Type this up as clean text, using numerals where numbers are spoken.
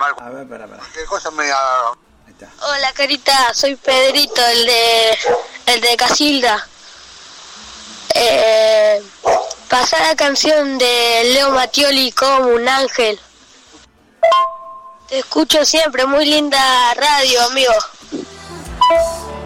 llamar. A ver, espera. Cualquier cosa me... Ahí está. Hola, Carita, soy Pedrito, el de Casilda. Pasá la canción de Leo Mattioli, Como un ángel. Te escucho siempre, muy linda radio, amigo.